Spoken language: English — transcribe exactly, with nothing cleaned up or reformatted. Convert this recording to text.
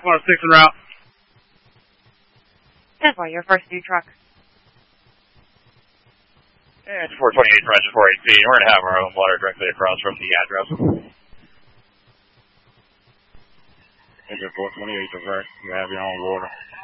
one oh six en route. ten four, your first new truck. And four twenty-eight, Roger, four eight feet. We're going to have our own water directly across from the address. Engine four twenty-eight, correct. You have your own water.